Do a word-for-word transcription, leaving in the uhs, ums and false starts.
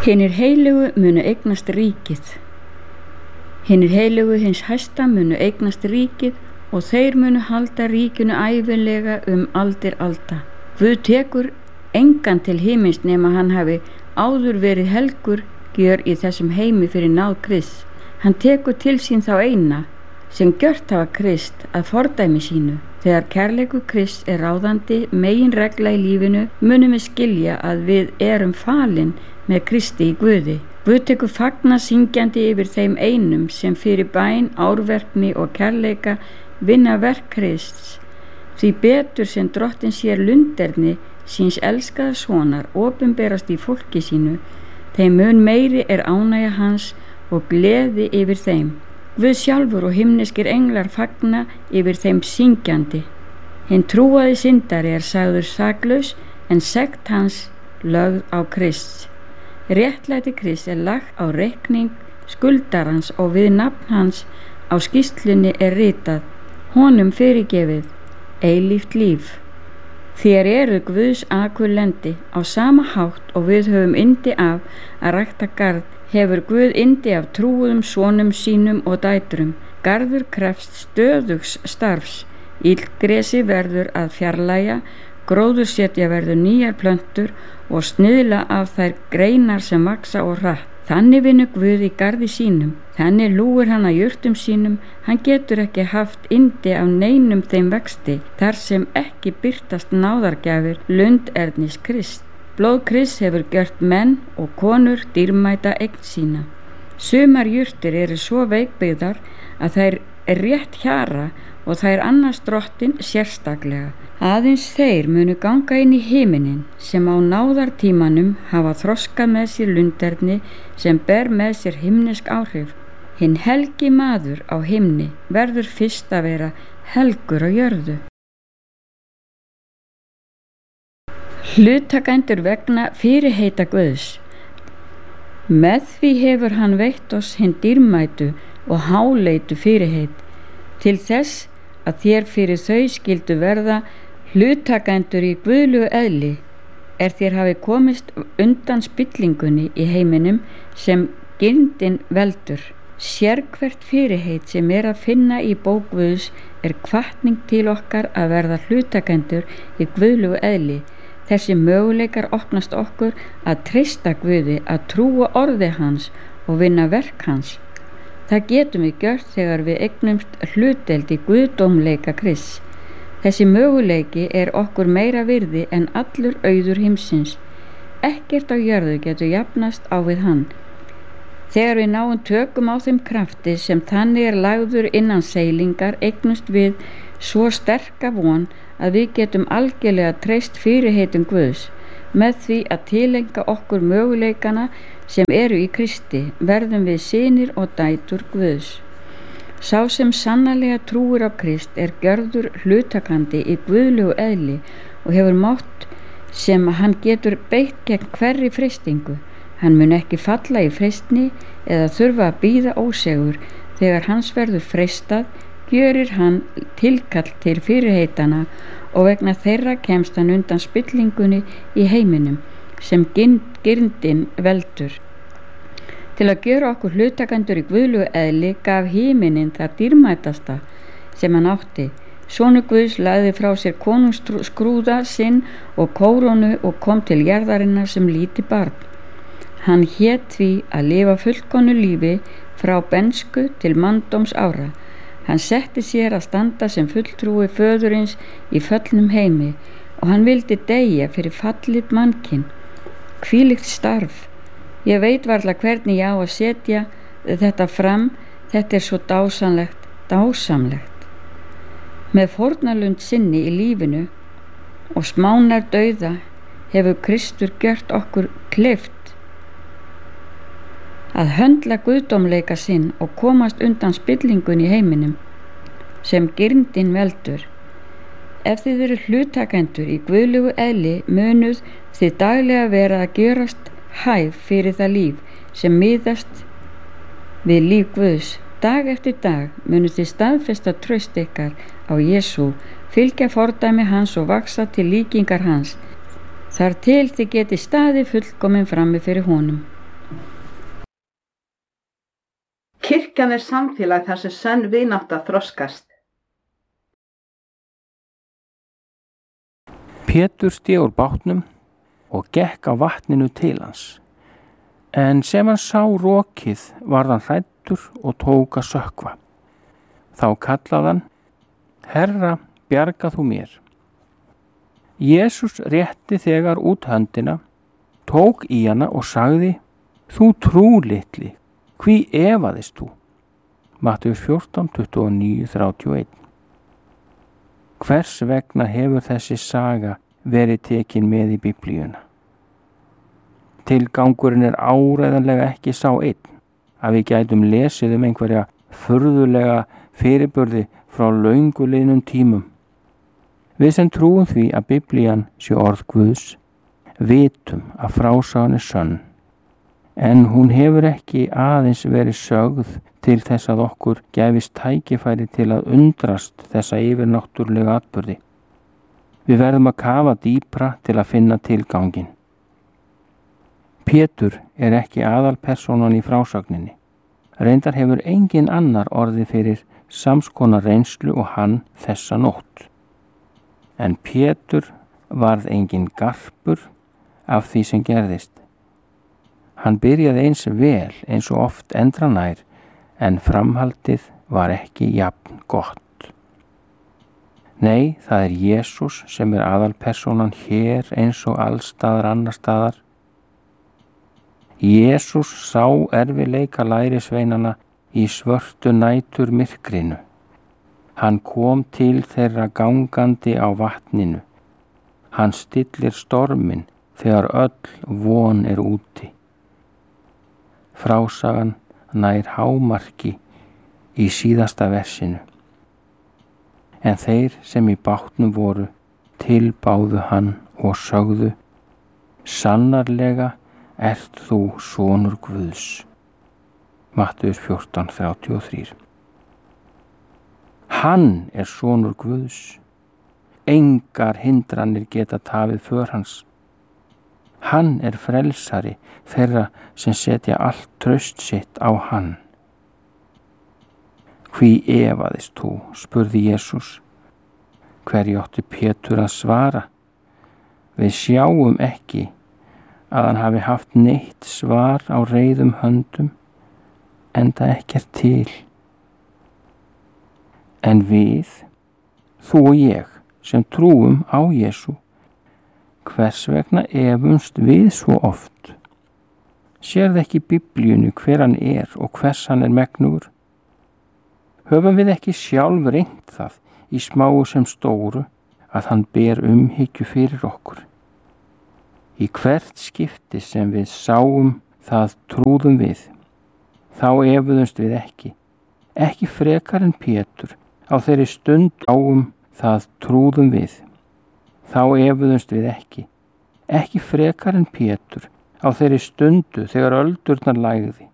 Hinir heilugu munu eignast ríkið. Hinir heilugu hins hæsta munu eignast ríkið og þeir munu halda ríkinu ævinlega um aldir alda. Guð tekur engan til himins nema hann hafi áður verið helgur gjör í þessum heimi fyrir náð Krists. Hann tekur til sín þá eina sem gjört hafa Krist að fordæmi sínu. Þegar kærleikur Krists er ráðandi meginregla í lífinu munum við skilja að við erum falin með Kristi í Guði. Guð tekur fagna syngjandi yfir þeim einum sem fyrir bæn, árverkni og kærleika vinna verk Krists. Því betur sem drottin sér lunderni síns elskaða sonar opinberast í fólki sínu, þeim mun meiri er ánægja hans og gleði yfir þeim. Guð sjálfur og himneskir englar fagna yfir þeim syngjandi. Hinn trúaði syndari er sagður saklaus en sekt hans lögð á Krists. Réttlæti Krists er lagt á reikning skuldarans og við nafn hans á skýrslunni er ritað, honum fyrirgefið, eilíft líf. Þér eru Guðs akurlendi á sama hátt og við höfum yndi af að rækta garð, hefur Guð yndi af trúuðum sonum sínum og dætrum. Garður krefst stöðugs starfs, illgresi verður að fjarlægja, gróðursetja verður nýjar plöntur og sniðla af þær greinar sem vaksa og hratt. Þannig vinnur Guð í garði sínum, þannig lúir hann að jurtum sínum, hann getur ekki haft yndi af neinum þeim vexti, þar sem ekki birtast náðargjafir lundernis Krist. Blóð Krists hefur gjört menn og konur dýrmæta eign sína. Sumar jurtir eru svo veikbyggðar að þær er rétt hjara og þær annast drottin sérstaklega. Aðeins þeir munu ganga inn í himinin sem á náðartímanum hafa þroskað með sér lunderni sem ber með sér himnesk áhrif. Hinn helgi maður á himni verður fyrst að vera helgur á jörðu. Hlutakendur vegna fyrirheita Guðs. Með því hefur hann veitt oss hinn dýrmætu og háleitu fyrirheit, til þess að þér fyrir þau skildu verða hlutakendur í guðlugu eðli, er þér hafi komist undan spillingunni í heiminum sem girndin veldur. Sérhvert fyrirheit sem er að finna í bók Guðs er hvatning til okkar að verða hlutakendur í guðlugu eðli. Þessi möguleikar opnast okkur að treysta Guði, að trúa orði hans og vinna verk hans. Það getum við gjört þegar við eignumst hlutdeild í guðdómleika Krists. Þessi möguleiki er okkur meira virði en allur auður heimsins. Ekkert á jörðu getur jafnast á við hann. Þegar við náum tökum á þeim krafti sem þannig er lagður innan seilingar eignumst við svo sterka von að við getum algjörlega treyst fyrirheitum Guðs. Með því að tilenga okkur möguleikana sem eru í Kristi verðum við synir og dætur Guðs. Sá sem sannarlega trúir á Krist er gjörður hlutakandi í guðlegu eðli og hefur mátt sem hann getur beitt gegn hverri freistingu. Hann mun ekki falla í freistni eða þurfa að bíða ósegur. Þegar hans verður freistað gjörir hann tilkall til fyrirheitana og vegna þeirra kemst hann undan spillingunni í heiminum sem girndin veldur. Til að gjöra okkur hlutakendur í guðlugu eðli gaf himinin það dýrmætasta sem hann átti. Sonur Guðs lagði frá sér konungsskrúða sinn og kórónu og kom til jarðarinnar sem lítið barn. Hann hét því að lifa fullkomnu lífi frá bensku til manndóms ára. Hann setti sér að standa sem fulltrúi föðurins í föllnum heimi og hann vildi deyja fyrir fallið mannkinn. Hvílíkt starf! Ég veit varla hvernig ég á að setja þetta fram, þetta er svo dásamlegt, dásamlegt. Með fórnarlund sinni í lífinu og smánar dauða hefur Kristur gjört okkur kleift að höndla guðdómleika sinn og komast undan spillingun í heiminum sem girndin veldur. Ef þið eru hlutakendur í guðlugu eðli munuð þið daglega vera að gjörast hæf fyrir það líf sem miðast við líf Guðs. Dag eftir dag munuð þið staðfesta traust ykkar á Jesú, fylgja fordæmi hans og vaxa til líkingar hans, þar til þið geti staðið fullkomin frammi fyrir honum. Kirkjan er samfélag þar sem sönn vinátta þroskast. Pétur sté úr bátnum og gekk á vatninu til hans. En sem hann sá rokið varð hann hræddur og tók að sökkva. Þá kallaði hann: Herra, bjarga þú mér. Jesús rétti þegar út höndina, tók í hana og sagði: Þú trúlitli, hví efaðist þú? Mattheus fjórtán, tuttugu og níu til þrjátíu og eitt. Hvers vegna hefur þessi saga verið tekin með í Biblíuna? Tilgangurinn er áreiðanlega ekki sá einn að við gætum lesið um einhverja furðulega fyrirburði frá löngu liðnum tímum. Við sem trúum því að Biblían sé orð Guðs vitum að frásagan er sönn, en hún hefur ekki aðeins verið sögð til þess að okkur gefist tækifæri til að undrast þessa yfirnáttúrlega atburði. Við verðum að kafa dýpra til að finna tilganginn. Pétur er ekki aðalpersónan í frásagninni. Reyndar hefur engin annar orðið fyrir samskonar reynslu og hann þessa nótt. En Pétur varð engin garpur af því sem gerðist. Hann byrjaði eins vel eins og oft endranær, en framhaldið var ekki jafn gott. Nei, það er Jesús sem er aðalpersónan hér eins og allstaðar annar staðar. Jesús sá erfiðleika lærisveinana í svörtu nætur myrkrinu. Hann kom til þeirra gangandi á vatninu. Hann stillir storminn þegar öll von er úti. Frásagan nær hámarki í síðasta versinu. En þeir sem í bátnum voru tilbáðu hann og sögðu: Sannarlega ert þú sonur Guðs. Mattheus fjórtán, þrjátíu og þrír. Hann er sonur Guðs. Engar hindranir geta tafið för hans. Hann er frelsari þeirra sem setja allt traust sitt á hann. Hví efaðist þú, spurði Jesús. Hverju átti Pétur að svara? Við sjáum ekki að hann hafi haft neitt svar á reiðum höndum, enda ekkert til. En við, þú og ég, sem trúum á Jesú, hvers vegna efumst við svo oft? Sérðu ekki í Biblíunni hver hann er og hvers hann er megnugur? Höfum við ekki sjálf reynt það í smáu sem stóru að hann ber umhyggju fyrir okkur? Í hvert skipti sem við sáum það trúðum við. Þá efuðumst við ekki, ekki frekar en Pétur. Á þeirri stund sáum það trúðum við. Þá efuðumst við ekki, ekki frekar en Pétur. Á þeirri stundu þegar öldurnar lægði.